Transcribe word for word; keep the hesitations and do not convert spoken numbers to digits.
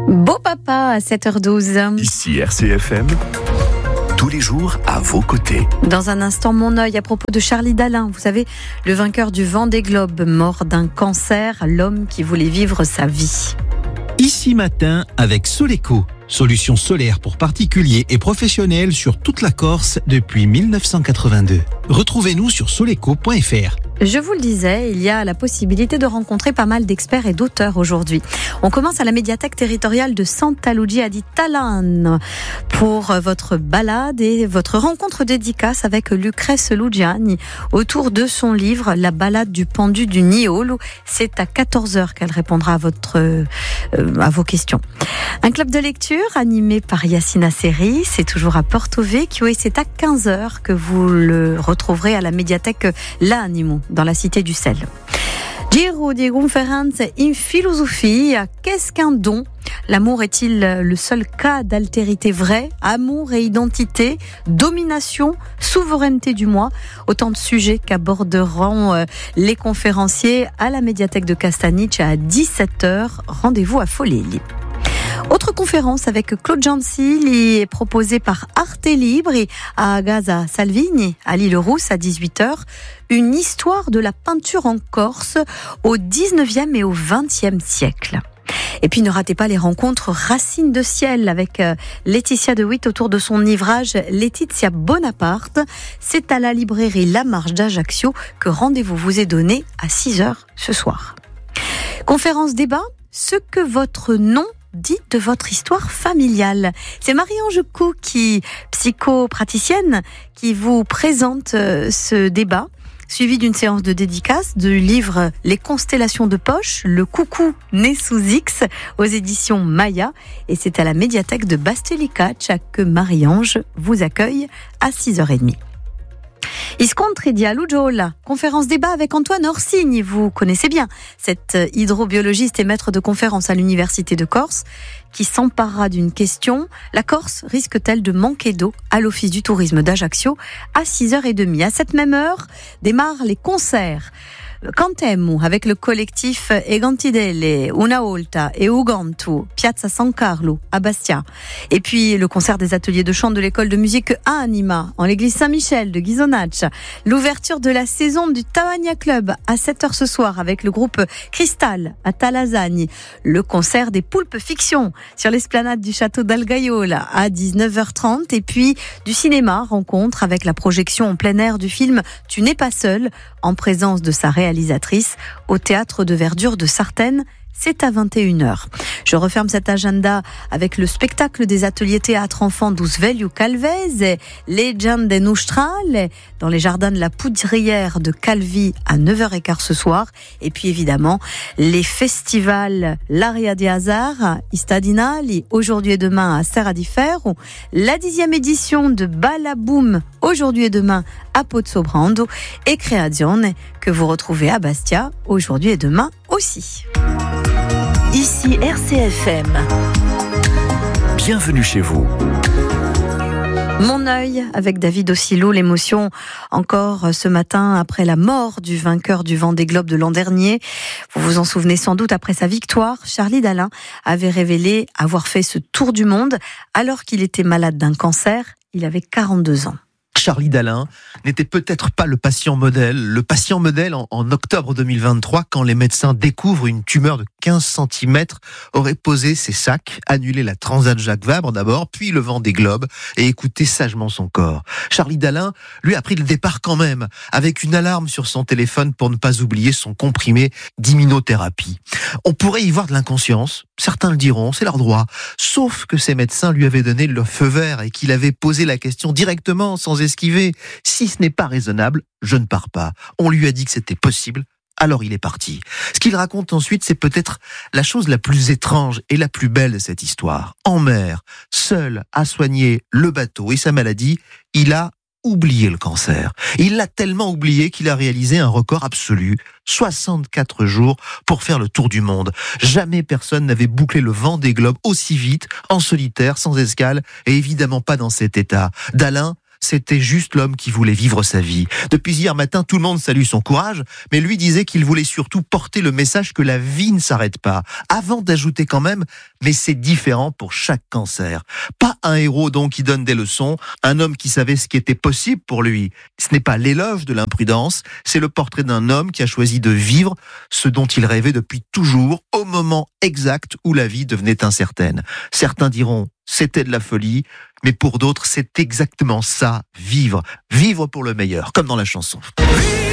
Beau papa à sept heures douze. Ici R C F M, tous les jours à vos côtés. Dans un instant, mon œil à propos de Charlie Dalin. Vous savez, le vainqueur du Vendée Globe, mort d'un cancer, l'homme qui voulait vivre sa vie. Ici matin avec Soleco, solution solaire pour particuliers et professionnels sur toute la Corse depuis mille neuf cent quatre-vingt-deux. Retrouvez-nous sur soleco point f r. Je vous le disais, il y a la possibilité de rencontrer pas mal d'experts et d'auteurs aujourd'hui. On commence à la médiathèque territoriale de Santa Lucia di Talan pour votre balade et votre rencontre dédicace avec Lucrèce Lugiani autour de son livre La balade du pendu du Niolo. C'est à quatorze heures qu'elle répondra à, votre, euh, à vos questions. Un club de lecture animé par Yacine Seri, c'est toujours à Porto Vecchio et c'est à quinze heures que vous le retrouverez à la médiathèque L'Animo dans la cité du sel. Giro di conferenze in filosofia, qu'est-ce qu'un don ? L'amour est-il le seul cas d'altérité vraie ? Amour et identité, domination, souveraineté du moi, autant de sujets qu'aborderont les conférenciers à la médiathèque de Castaniche à dix-sept heures. Rendez-vous à Foleli. Autre conférence avec Claude Jancy est proposée par Arte Libre à Gaza Salvini, à l'île Rousse à dix-huit heures. Une histoire de la peinture en Corse au dix-neuvième et au vingtième siècle. Et puis ne ratez pas les rencontres Racines de ciel avec Laetitia de Witt autour de son ouvrage Laetitia Bonaparte. C'est à la librairie La Marche d'Ajaccio que rendez-vous vous est donné à six heures ce soir. Conférence débat, ce que votre nom dit de votre histoire familiale. C'est Marie-Ange Cou, qui, psychopraticienne, qui vous présente ce débat, suivi d'une séance de dédicace du livre Les constellations de poche, le coucou né sous X, aux éditions Maya. Et c'est à la médiathèque de Bastelicac que Marie-Ange vous accueille à six heures trente. Iscontri di Alugiola, conférence débat avec Antoine Orsigne. Vous connaissez bien cet hydrobiologiste et maître de conférence à l'Université de Corse qui s'emparera d'une question. La Corse risque-t-elle de manquer d'eau à l'Office du tourisme d'Ajaccio à six heures trente? À cette même heure démarrent les concerts. Cantemo avec le collectif Egantidelle, Una Volta et Ugantu, Piazza San Carlo à Bastia. Et puis le concert des ateliers de chant de l'école de musique Anima en l'église Saint-Michel de Ghisonaccia. L'ouverture de la saison du Tavagna Club à sept heures ce soir avec le groupe Cristal à Talasagne. Le concert des Poulpes Fiction sur l'esplanade du château d'Algaiola à dix-neuf heures trente. Et puis du cinéma, rencontre avec la projection en plein air du film Tu n'es pas seul en présence de sa réalisatrice au théâtre de verdure de Sartène. C'est à vingt et une heures. Je referme cet agenda avec le spectacle des ateliers théâtre enfants d'Usvelio Calvez, Legende Nostrale, dans les jardins de la Poudrière de Calvi à neuf heures quinze ce soir. Et puis évidemment, les festivals L'Aria di Hazard, Istadinali, aujourd'hui et demain à Serra di Ferro, la dixième édition de Balaboom, aujourd'hui et demain à Pozzobrando, et Creazione, que vous retrouvez à Bastia, aujourd'hui et demain aussi. Ici R C F M. Bienvenue chez vous. Mon œil avec David Ossilo, l'émotion encore ce matin après la mort du vainqueur du Vendée Globe de l'an dernier. Vous vous en souvenez sans doute, après sa victoire, Charlie Dalin avait révélé avoir fait ce tour du monde alors qu'il était malade d'un cancer. Il avait quarante-deux ans. Charlie Dalin n'était peut-être pas le patient modèle. Le patient modèle en, en octobre deux mille vingt-trois, quand les médecins découvrent une tumeur de quinze centimètres, aurait posé ses sacs, annulé la Transat Jacques Vabre d'abord, puis le Vendée Globe, et écouté sagement son corps. Charlie Dalin, lui, a pris le départ quand même, avec une alarme sur son téléphone pour ne pas oublier son comprimé d'immunothérapie. On pourrait y voir de l'inconscience, certains le diront, c'est leur droit, sauf que ses médecins lui avaient donné le feu vert et qu'il avait posé la question directement, sans esquiver. Si ce n'est pas raisonnable, je ne pars pas. On lui a dit que c'était possible, alors il est parti. Ce qu'il raconte ensuite, c'est peut-être la chose la plus étrange et la plus belle de cette histoire. En mer, seul à soigner le bateau et sa maladie, il a oublié le cancer. Il l'a tellement oublié qu'il a réalisé un record absolu, soixante-quatre jours pour faire le tour du monde. Jamais personne n'avait bouclé le Vendée Globe aussi vite, en solitaire, sans escale, et évidemment pas dans cet état. Dalin c'était juste l'homme qui voulait vivre sa vie. Depuis hier matin, tout le monde salue son courage, mais lui disait qu'il voulait surtout porter le message que la vie ne s'arrête pas. Avant d'ajouter quand même, mais c'est différent pour chaque cancer. Pas un héros donc qui donne des leçons, un homme qui savait ce qui était possible pour lui. Ce n'est pas l'éloge de l'imprudence, c'est le portrait d'un homme qui a choisi de vivre ce dont il rêvait depuis toujours, au moment exact où la vie devenait incertaine. Certains diront c'était de la folie, mais pour d'autres c'est exactement ça, vivre, vivre pour le meilleur, comme dans la chanson.